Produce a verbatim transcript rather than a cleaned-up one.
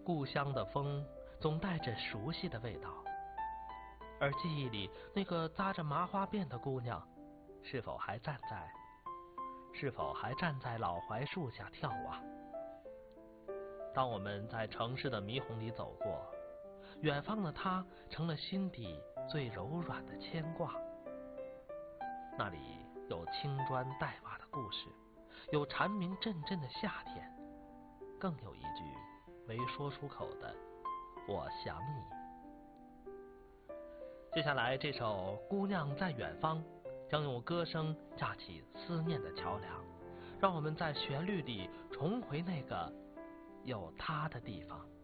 故乡的风总带着熟悉的味道，而记忆里那个扎着麻花辫的姑娘，是否还站在是否还站在老槐树下眺望？当我们在城市的霓虹里走过，远方的她成了心底最柔软的牵挂。那里有青砖黛瓦的故事，有蝉鸣阵阵的夏天，更有一句没说出口的我想你。接下来这首《姑娘在远方》将用歌声架起思念的桥梁，让我们在旋律里重回那个有她的地方。